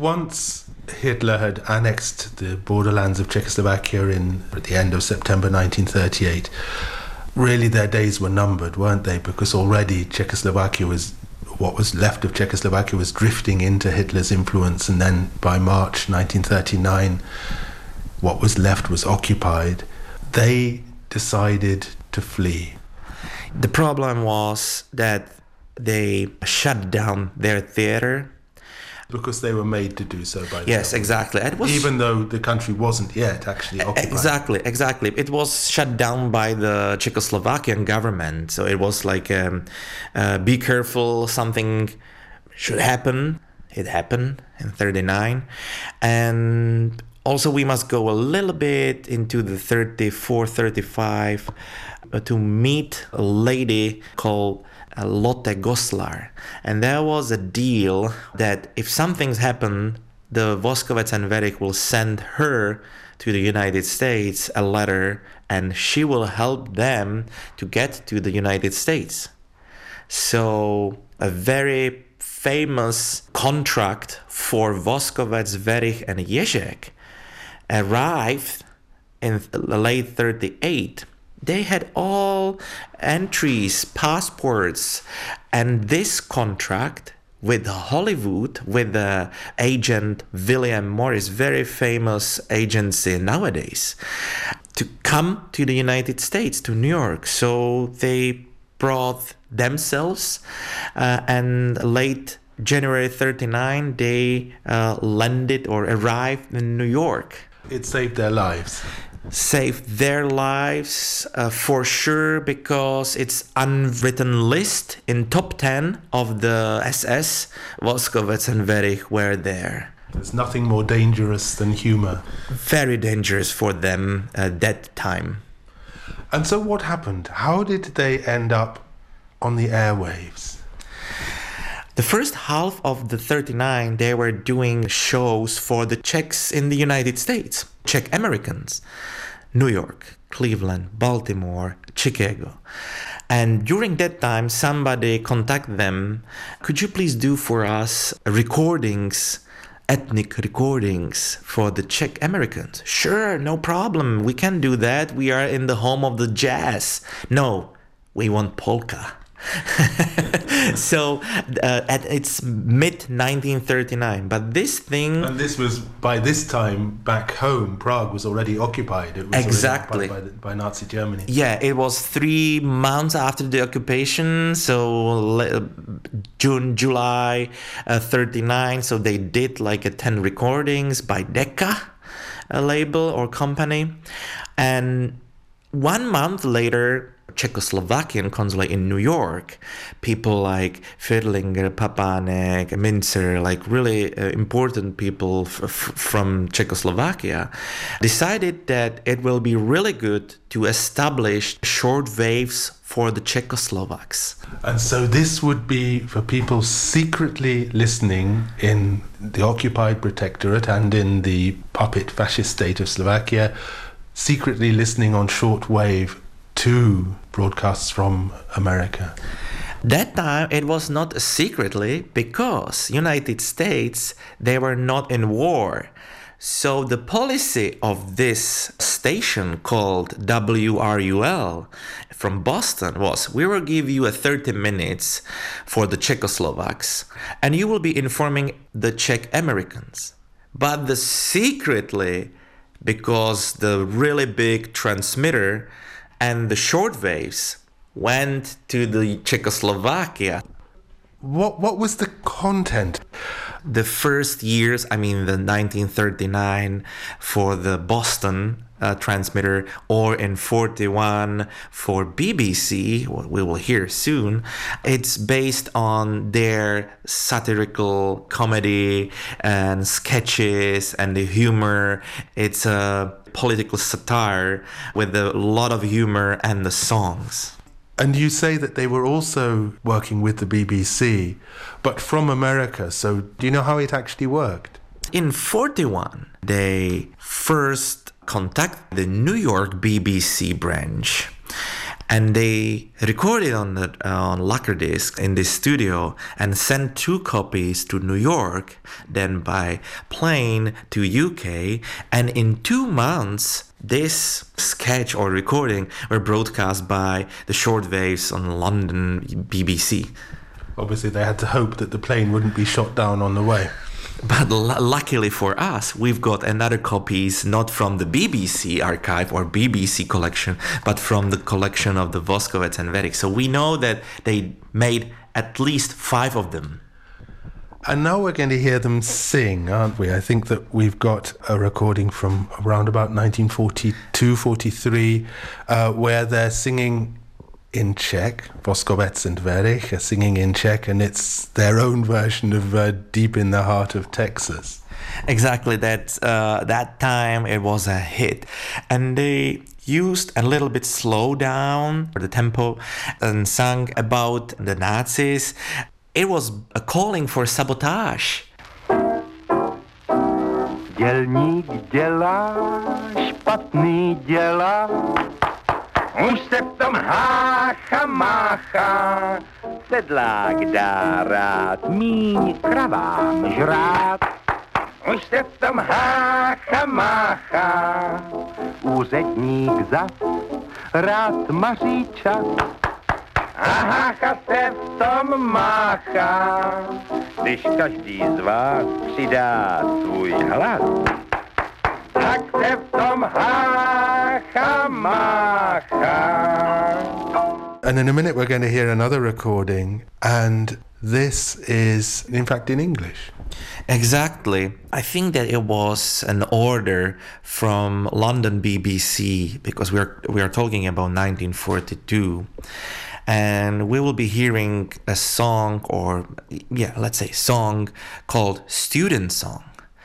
once Hitler had annexed the borderlands of Czechoslovakia at the end of September 1938, really their days were numbered, weren't they? Because already what was left of Czechoslovakia was drifting into Hitler's influence, and then by March 1939, what was left was occupied. They decided to flee. The problem was that they shut down their theater. Because they were made to do so by the Yes, government. exactly. Even though the country wasn't yet actually occupied. Exactly. It was shut down by the Czechoslovakian government. So it was like, be careful, something should happen. It happened in 1939. And also we must go a little bit into the 34, 35 to meet a lady called Lotte Goslar. And there was a deal that if something's happened, the Voskovec and Werich will send her to the United States a letter, and she will help them to get to the United States. So a very famous contract for Voskovec, Werich and Ježek arrived in late 1938. They had all entries, passports, and this contract with Hollywood, with the agent William Morris, very famous agency nowadays, to come to the United States, to New York. So they brought themselves, and late January 1939, they landed or arrived in New York. It saved their lives. Saved their lives for sure, because it's unwritten list in top 10 of the SS. Voskovec and Werich were there. There's nothing more dangerous than humor. Very dangerous for them at that time. And so what happened? How did they end up on the airwaves? The first half of the 1939, they were doing shows for the Czechs in the United States, Czech Americans, New York, Cleveland, Baltimore, Chicago. And during that time, somebody contacted them. Could you please do for us recordings, ethnic recordings for the Czech Americans? Sure, no problem. We can do that. We are in the home of the jazz. No, we want polka. So it's mid-1939, but this thing... And this was, by this time, back home, Prague was already occupied. It was exactly already occupied by Nazi Germany. Yeah, it was 3 months after the occupation, so June, July 1939, so they did like 10 recordings by Decca, a label or company. And 1 month later, Czechoslovakian consulate in New York, people like Fierlinger, Papanek, Mincer, like really important people from Czechoslovakia, decided that it will be really good to establish short waves for the Czechoslovaks. And so this would be for people secretly listening in the occupied protectorate and in the puppet fascist state of Slovakia, secretly listening on shortwave to broadcasts from America. That time it was not secretly, because United States, they were not in war. So the policy of this station called WRUL from Boston was, we will give you 30 minutes for the Czechoslovaks, and you will be informing the Czech Americans. But secretly, because the really big transmitter and the shortwaves went to the Czechoslovakia. What was the content? The first years, the 1939 for the Boston transmitter, or in 41 for BBC, what we will hear soon, it's based on their satirical comedy and sketches and the humor. It's a political satire with a lot of humor and the songs. And you say that they were also working with the BBC, but from America. So do you know how it actually worked? In 41, they first contacted the New York BBC branch. and they recorded on Lacquerdisc in this studio and sent 2 copies to New York, then by plane to UK, and in 2 months this sketch or recording were broadcast by the shortwaves on London BBC. Obviously, they had to hope that the plane wouldn't be shot down on the way. But luckily for us, we've got another copies, not from the BBC archive or BBC collection, but from the collection of the Voskovec and Werich. So we know that they made at least 5 of them. And now we're going to hear them sing, aren't we? I think that we've got a recording from around about 1942, 43, where they're singing in Czech. Voskovec and Werich are singing in Czech, and it's their own version of Deep in the Heart of Texas. Exactly, that time it was a hit. And they used a little bit slow down the tempo and sang about the Nazis. It was a calling for sabotage. Dělník dělá, špatný dělá, už se v tom hácha máchá, sedlák dá rád míň kravám žrát, už se v tom hácha máchá, úředník zas rád maří čas, a hácha se v tom máchá, když každý z vás přidá svůj hlas, tak se v tom hácha máchá. And in a minute we're going to hear another recording, and this is, in fact, in English. Exactly. I think that it was an order from London BBC, because we are talking about 1942. And we will be hearing a song, or let's say song called Student Song.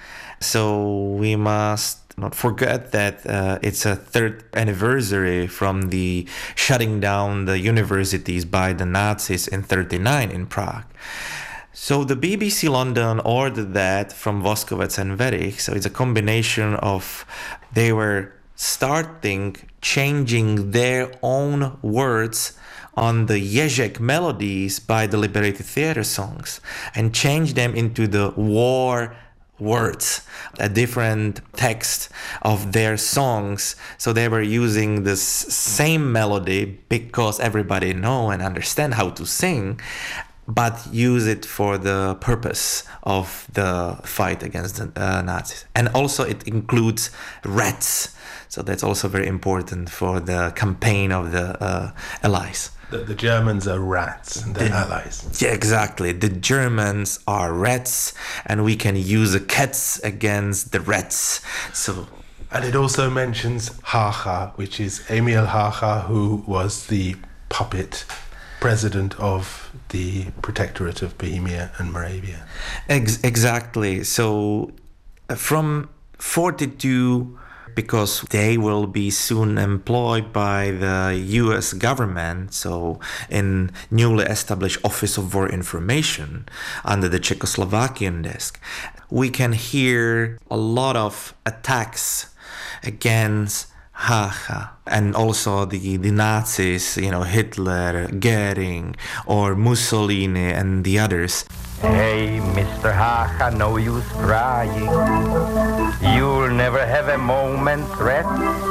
So we must not forget that it's a 3rd anniversary from the shutting down the universities by the Nazis in 1939 in Prague. So the BBC London ordered that from Voskovec and Werich. So it's a combination of, they were starting changing their own words on the Ježek melodies by the Liberated Theatre songs and change them into the war words, a different text of their songs. So they were using this same melody because everybody know and understand how to sing, but use it for the purpose of the fight against the Nazis. And also it includes rats. So that's also very important for the campaign of the Allies. The Germans are rats and they're allies. Yeah, exactly. The Germans are rats, and we can use the cats against the rats. So, and it also mentions Hácha, which is Emil Hácha, who was the puppet president of the Protectorate of Bohemia and Moravia. Exactly. So from 42, because they will be soon employed by the US government, so in newly established Office of War Information under the Czechoslovakian desk, we can hear a lot of attacks against Hácha, and also the Nazis, Hitler, Goering, or Mussolini and the others. Hey, Mr. Hácha, no use crying. You'll never have a moment's rest.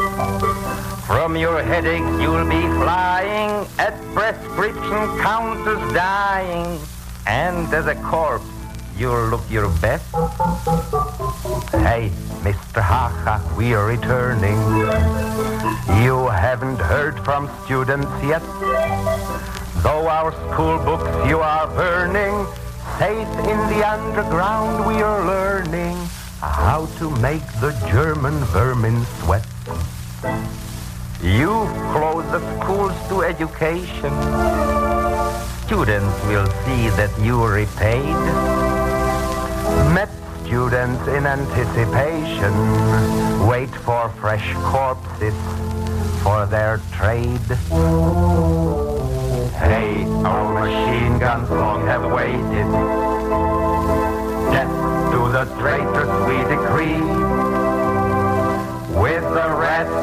From your headaches you'll be flying, at prescription counters dying, and as a corpse you'll look your best. Hey, Mr. Hácha, we're returning. You haven't heard from students yet, though our school books you are burning. Safe in the underground we are learning how to make the German vermin sweat. You've closed the schools to education. Students will see that you repaid. Met students in anticipation wait for fresh corpses for their trade. Hey, our machine guns long have waited. Death to the traitors we decree. With the rats